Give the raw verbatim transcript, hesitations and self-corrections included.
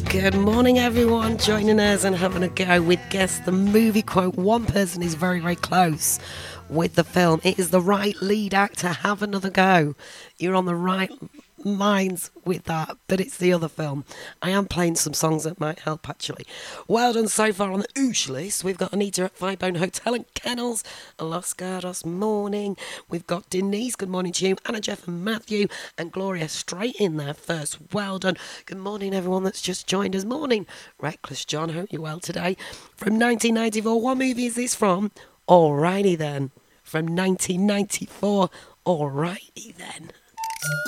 Good morning, everyone. Joining us and having a go with Guess the Movie quote. One person is very, very close with the film. It is the right lead actor. Have another go. You're on the right lines with that, but it's the other film. I am playing some songs that might help, actually. Well done so far on the Oosh list. We've got Anita at Five Bone Hotel and Kennels, Los Gatos Morning. We've got Denise, good morning to you, Anna, Jeff and Matthew, and Gloria straight in there first. Well done. Good morning, everyone that's just joined us. Morning, Reckless John. Hope you're well today. From nineteen ninety-four, what movie is this from? Alrighty then. From nineteen ninety-four, alrighty then.